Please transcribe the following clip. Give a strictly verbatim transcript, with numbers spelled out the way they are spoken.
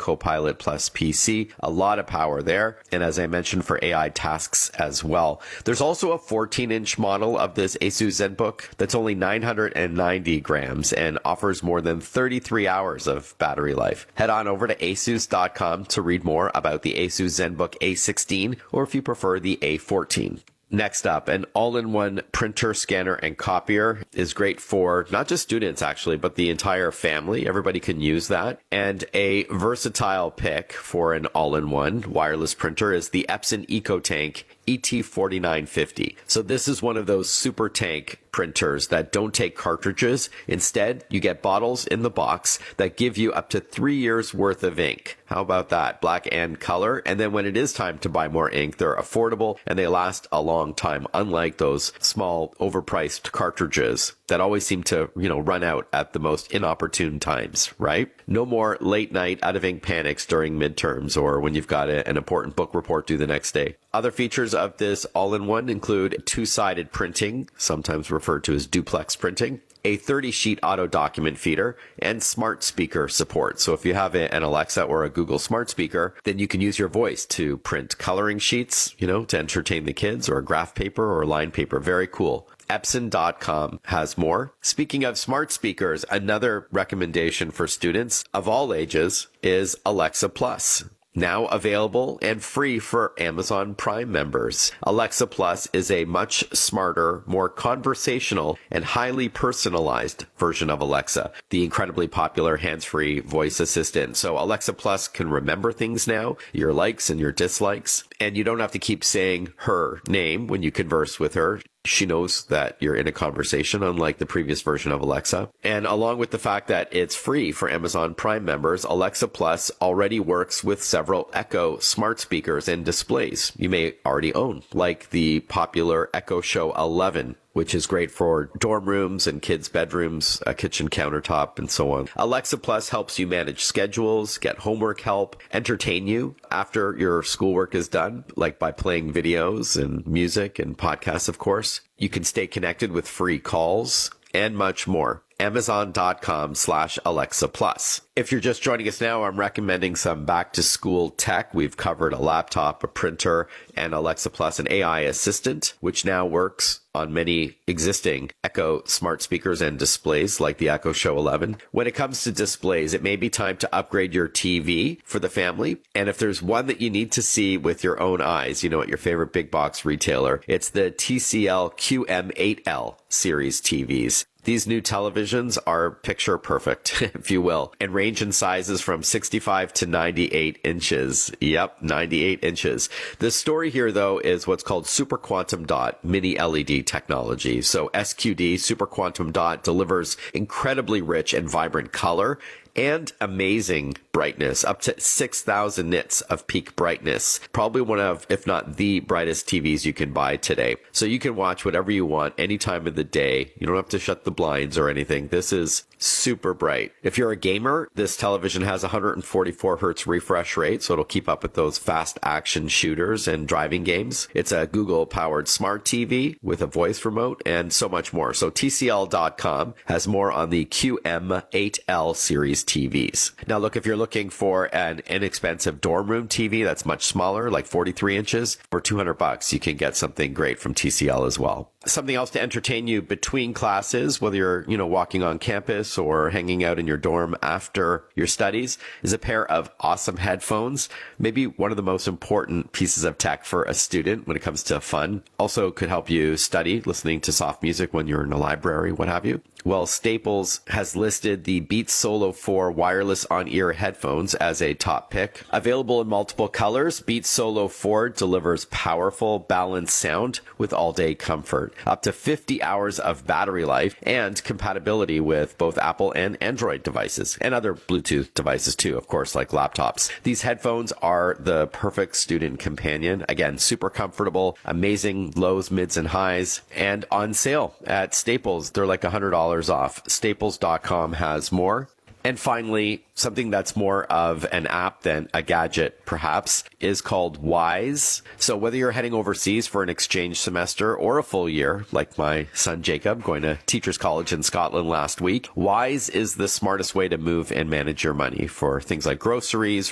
Copilot Plus P C. A lot of power there. And as I mentioned, for A I tasks as well. There's also a fourteen inch model of this ASUS ZenBook that's only nine hundred ninety grams and offers more than thirty-three hours of battery life. Head on over to asus dot com to read more about the ASUS ZenBook A sixteen, or if you prefer, the A fourteen. Next up, an all-in-one printer, scanner, and copier is great for not just students, actually, but the entire family. Everybody can use that. And a versatile pick for an all-in-one wireless printer is the Epson EcoTank E T forty-nine fifty. So this is one of those super tank printers that don't take cartridges. Instead, you get bottles in the box that give you up to three years worth of ink. How about that? Black and color. And then when it is time to buy more ink, they're affordable and they last a long time, unlike those small overpriced cartridges that always seem to, you know, run out at the most inopportune times, right? No more late night out of ink panics during midterms or when you've got a, an important book report due the next day. Other features of this all-in-one include two-sided printing, sometimes referred to as duplex printing, a thirty sheet auto document feeder, and smart speaker support. So if you have a, an Alexa or a Google smart speaker, then you can use your voice to print coloring sheets, you know, to entertain the kids, or graph paper or line paper. Very cool. Epson dot com has more. Speaking of smart speakers, another recommendation for students of all ages is Alexa Plus. Now available and free for Amazon Prime members. Alexa Plus is a much smarter, more conversational, and highly personalized version of Alexa, the incredibly popular hands-free voice assistant. So Alexa Plus can remember things now, your likes and your dislikes, and you don't have to keep saying her name when you converse with her. She knows that you're in a conversation, unlike the previous version of Alexa. And along with the fact that it's free for Amazon Prime members, Alexa Plus already works with several Echo smart speakers and displays you may already own, like the popular Echo Show eleven, which is great for dorm rooms and kids' bedrooms, a kitchen countertop, and so on. Alexa Plus helps you manage schedules, get homework help, entertain you after your schoolwork is done, like by playing videos and music and podcasts, of course. You can stay connected with free calls and much more. Amazon dot com slash Alexa Plus. If you're just joining us now, I'm recommending some back-to-school tech. We've covered a laptop, a printer, and Alexa Plus, an A I assistant, which now works on many existing Echo smart speakers and displays like the Echo Show eleven. When it comes to displays, it may be time to upgrade your T V for the family. And if there's one that you need to see with your own eyes, you know, at your favorite big box retailer, it's the T C L Q M eight L series T Vs. These new televisions are picture perfect, if you will, and range in sizes from sixty-five to ninety-eight inches. Yep, ninety-eight inches. The story here, though, is what's called Super Quantum Dot Mini L E D technology. So S Q D, Super Quantum Dot, delivers incredibly rich and vibrant color and amazing brightness, up to six thousand nits of peak brightness. Probably one of, if not the brightest T Vs you can buy today. So you can watch whatever you want any time of the day. You don't have to shut the blinds or anything. This is super bright. If you're a gamer, this television has one hundred forty-four hertz refresh rate, so it'll keep up with those fast action shooters and driving games. It's a Google-powered smart T V with a voice remote and so much more. So T C L dot com has more on the Q M eight L series T Vs. Now look, if you're looking for an inexpensive dorm room T V that's much smaller, like forty-three inches, for two hundred bucks, you can get something great from T C L as well. Something else to entertain you between classes, whether you're, you know, walking on campus or hanging out in your dorm after your studies, is a pair of awesome headphones. Maybe one of the most important pieces of tech for a student when it comes to fun. Also could help you study, listening to soft music when you're in a library, what have you. Well, Staples has listed the Beats Solo four wireless on-ear headphones as a top pick. Available in multiple colors, Beats Solo four delivers powerful, balanced sound with all-day comfort, up to fifty hours of battery life, and compatibility with both Apple and Android devices, and other Bluetooth devices too, of course, like laptops. These headphones are the perfect student companion. Again, super comfortable, amazing lows, mids, and highs, and on sale at Staples. They're like one hundred dollars off. Staples dot com has more. And finally, something that's more of an app than a gadget, perhaps, is called Wise. So whether you're heading overseas for an exchange semester or a full year, like my son Jacob going to Teachers College in Scotland last week, Wise is the smartest way to move and manage your money for things like groceries,